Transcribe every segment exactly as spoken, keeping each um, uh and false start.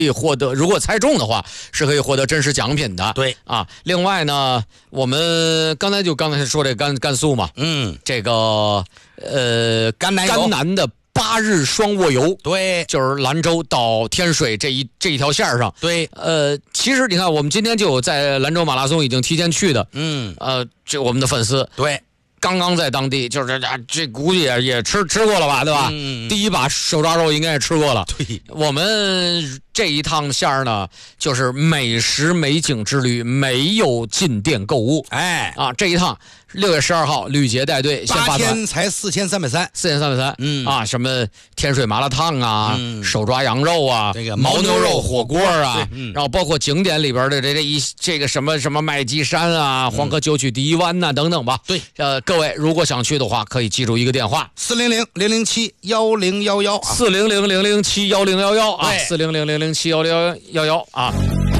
可以获得，如果猜中的话，是可以获得真实奖品的。 对啊，另外呢，我们刚才就刚才说这甘甘肃嘛， 嗯， 这个呃甘南甘南的八日双卧游， 对， 就是兰州到天水这一这一条线上。 对， 呃，其实你看，我们今天就有在兰州马拉松已经提前去的， 嗯， 呃，这我们的粉丝， 对。 刚刚在当地，就是这这估计也也吃吃过了吧，对吧？ 嗯， 第一把手抓肉应该也吃过了。 对， 我们这一趟线儿呢，就是美食美景之旅，没有进店购物。 哎啊，这一趟六月十二号，吕杰带队先八发团， 天才四千三百三， 四千三百三。 嗯啊，什么天水麻辣烫啊， 嗯、 手抓羊肉啊， 这个牦牛肉火锅啊， 嗯、 然后包括景点里边的这这一这个什么什么麦积山啊、黄河九曲第一湾呐、啊、等等吧。 对， 呃，各位如果想去的话，可以记住一个电话： 四零零零零七幺零幺幺， 四零零零零七幺零幺幺啊，四零零零零七幺零幺幺啊。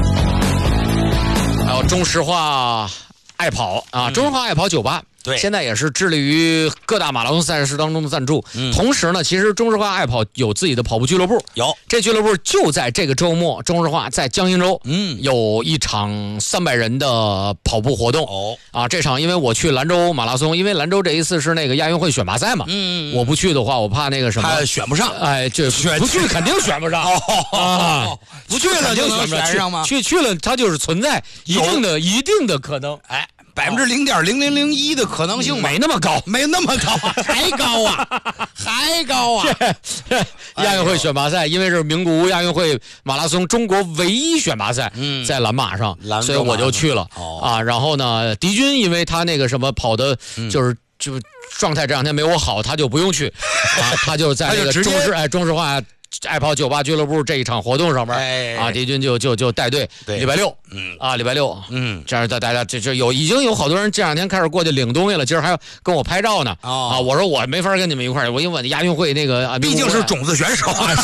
还有中石化爱跑啊，中石化爱跑酒吧。 对， 现在也是致力于各大马拉松赛事当中的赞助。嗯，同时呢，其实中石化爱跑有自己的跑步俱乐部， 有这俱乐部就在这个周末，中石化在江阴州， 嗯， 有一场三百人的跑步活动。 哦， 啊，这场因为我去兰州马拉松，因为兰州这一次是那个亚运会选拔赛嘛，嗯，我不去的话，我怕那个什么， 他选不上， 哎，这不去肯定选不上啊，不去了就能选上吗？去去了，它就是存在一定的一定的可能， 哎。百分之零点零零零一的可能性没那么高， 没那么高，还高啊，还高啊！ 亚运会选拔赛，因为是名古屋亚运会马拉松中国唯一选拔赛， 嗯， 在蓝马上， 蓝所以我就去了、 哦、 啊。然后呢，敌军因为他那个什么跑的，就是、嗯、就状态这两天没我好，他就不用去啊，他就在那个中石哎中石化。爱跑酒吧俱乐部这一场活动上面， 哎、 啊，敌军就就就带队，礼拜六， 嗯啊，礼拜六， 嗯， 这样大大家这这有已经有好多人这两天开始过去领东西了，今儿还要跟我拍照呢， 哦、 啊，我说我没法跟你们一块儿，我因为我亚运会那个啊， 毕竟是种子选手啊，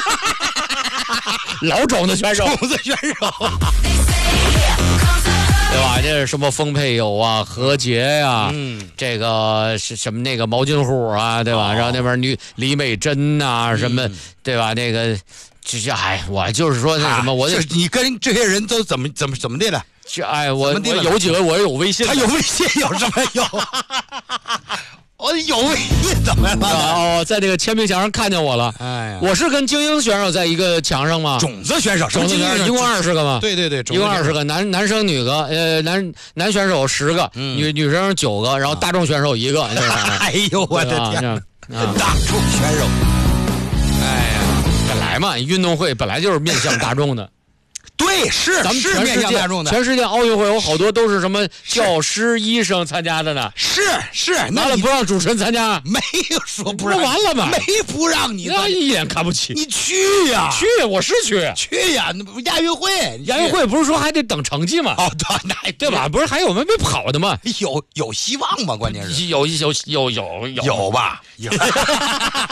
老种子选手， 种子选手。 对吧？这是什么丰沛友啊、何洁呀、啊， 嗯， 这个是什么那个毛巾虎啊，对吧？哦、然后那边女李美珍呐、啊，什么、嗯、对吧？那个这些哎，我就是说那什么，啊、我你跟这些人都怎么怎么怎么的了？ 这哎，我我有几个我有微信， 他有微信有什么有？我有微信怎么了？ 哦，在这个签名墙上看见我了。哎呀，我是跟精英选手在一个墙上吗？ 种子选手， 种子选手一共二十个吗？ 对对对， 一共二十个，男男生女个，呃，男男选手十个，嗯、女女生九个，然后大众选手一个。 啊、哎呦我的天！ 啊、 大众选手， 哎呀，本来嘛，运动会本来就是面向大众的。 对，是咱们是面向大众的。 全世界奥运会有好多都是什么教师、医生参加的呢？ 是是， 那了不让主持人参加， 没有说不让， 完了吧？ 没不让你， 那一眼看不起。 你去呀， 去，我是去， 去呀！那不亚运会， 亚运会不是说还得等成绩吗？ 哦，对，那对吧？不是还有没没跑的吗？ 有有希望吗？关键是有有有有有有吧？有。